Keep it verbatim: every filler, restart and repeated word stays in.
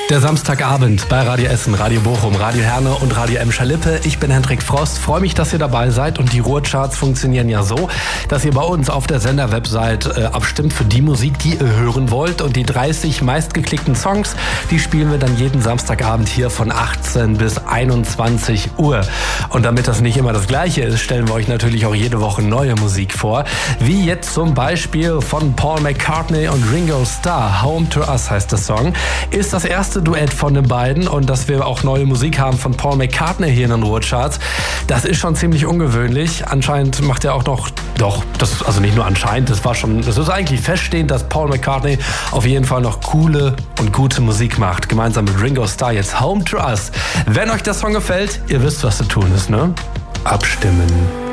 Der Samstagabend bei Radio Essen, Radio Bochum, Radio Herne und Radio Emscher-Lippe. Ich bin Hendrik Frost, freue mich, dass ihr dabei seid und die Ruhrcharts funktionieren ja so, dass ihr bei uns auf der Sender-Website äh, abstimmt für die Musik, die ihr hören wollt, und die dreißig meistgeklickten Songs, die spielen wir dann jeden Samstagabend hier von achtzehn bis einundzwanzig Uhr. Und damit das nicht immer das Gleiche ist, stellen wir euch natürlich auch jede Woche neue Musik vor, wie jetzt zum Beispiel von Paul McCartney und Ringo Starr. Home to Us heißt der Song, ist das erste Duett von den beiden, und dass wir auch neue Musik haben von Paul McCartney hier in den Ruhrcharts, das ist schon ziemlich ungewöhnlich. Anscheinend macht er auch noch, doch, das, also nicht nur anscheinend, das war schon, das ist eigentlich feststehend, dass Paul McCartney auf jeden Fall noch coole und gute Musik macht. Gemeinsam mit Ringo Starr jetzt Home to Us. Wenn euch der Song gefällt, ihr wisst, was zu tun ist, ne? Abstimmen.